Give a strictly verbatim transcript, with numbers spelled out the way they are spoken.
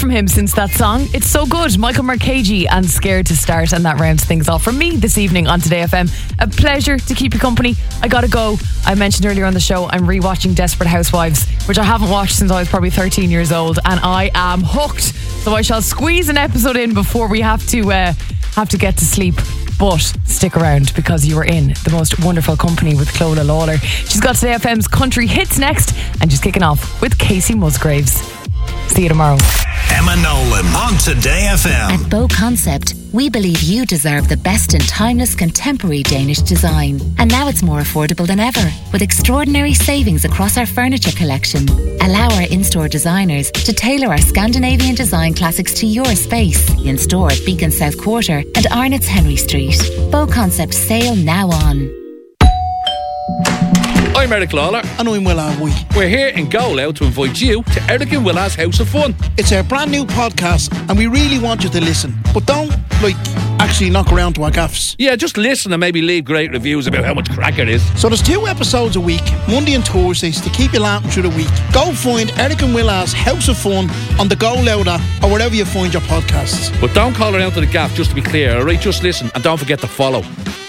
from him since that song. It's so good. Michael Marcaggi and Scared to Start, and that rounds things off from me this evening on Today F M. A pleasure to keep you company. I gotta go. I mentioned earlier on the show I'm rewatching Desperate Housewives, which I haven't watched since I was probably thirteen years old, and I am hooked. So I shall squeeze an episode in before we have to uh, have to get to sleep. But stick around because you are in the most wonderful company with Clola Lawler. She's got Today F M's Country Hits next, and she's kicking off with Casey Musgraves. See you tomorrow. Emma Nolan on Today F M. At Bow Concept, we believe you deserve the best in timeless contemporary Danish design. And now it's more affordable than ever, with extraordinary savings across our furniture collection. Allow our in-store designers to tailor our Scandinavian design classics to your space. In store at Beacon South Quarter and Arnott's Henry Street. Bow Concept sale now on. I'm Eric Lawler. And I'm Will Alwoy. We're here in Gallow to invite you to Eric and Willa's House of Fun. It's our brand new podcast and we really want you to listen. But don't, like, actually knock around to our gaffs. Yeah, just listen and maybe leave great reviews about how much crack it is. So there's two episodes a week, Monday and Thursdays, to keep you laughing through the week. Go find Eric and Willa's House of Fun on the Go Loud app or wherever you find your podcasts. But don't call around to the gaff, just to be clear, alright? Just listen and don't forget to follow.